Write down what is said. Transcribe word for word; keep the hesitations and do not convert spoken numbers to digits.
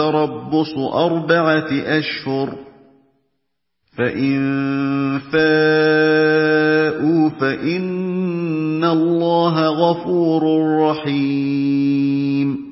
تَرَبُّصُ أَرْبَعَةِ أَشْهُرٍ ۖ فَإِن فَاءُوا فَإِنَّ اللَّهَ غَفُورٌ رَّحِيمٌ